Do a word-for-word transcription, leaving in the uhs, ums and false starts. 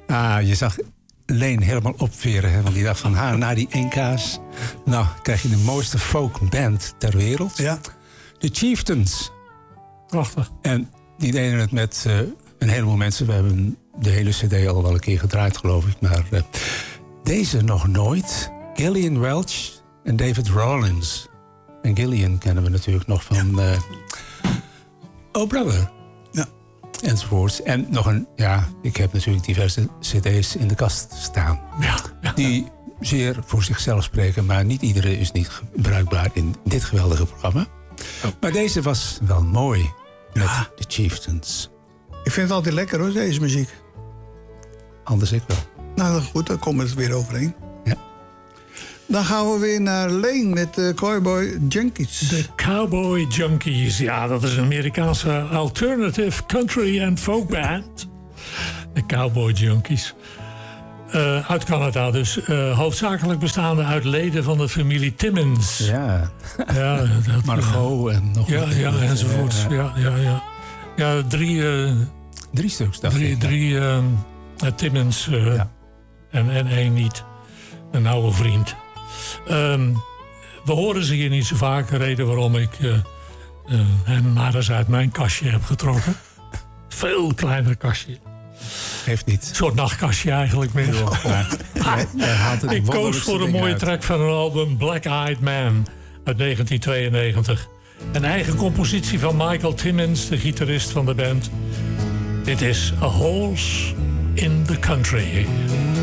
Ah, je zag Leen helemaal opveren. Hè? Want die dacht van, ha, na die N K's... nou, krijg je de mooiste folkband ter wereld. Ja. De Chieftains. Prachtig. En die deden het met uh, een heleboel mensen. We hebben de hele cd al wel een keer gedraaid, geloof ik. Maar uh, deze nog nooit. Gillian Welch en David Rawlins. En Gillian kennen we natuurlijk nog van... Ja. Uh, Oh Brother. Ja. Enzovoorts. En nog een... Ja, ik heb natuurlijk diverse cd's in de kast staan. Ja. Ja. Die zeer voor zichzelf spreken. Maar niet iedere is niet bruikbaar in dit geweldige programma. Oh. Maar deze was wel mooi. Met ja. de Chieftains. Ik vind het altijd lekker hoor, deze muziek. Anders ik wel. Nou goed, dan komen we er weer overheen. Ja. Dan gaan we weer naar Leen met de Cowboy Junkies. De Cowboy Junkies, ja, dat is een Amerikaanse alternative country and folk band. De Cowboy Junkies. Uh, uit Canada dus. Uh, hoofdzakelijk bestaande uit leden van de familie Timmins. Ja, ja dat, Margot en nog ja, ja, enzovoort. Ja, ja, ja. Ja, drie... Uh, drie stuks, dacht drie, ik. Drie uh, Timmins uh, ja. en, en één niet. Een oude vriend. Um, we horen ze hier niet zo vaak. De reden waarom ik uh, uh, hen maar eens uit mijn kastje heb getrokken. Veel kleiner kastje. Heeft niet. Een soort nachtkastje eigenlijk meer. Ja, hij, hij ik koos voor een mooie uit. track van een album Black Eyed Man uit negentien tweeënnegentig. Een eigen compositie van Michael Timmins, de gitarist van de band. Dit is A Horse in the Country.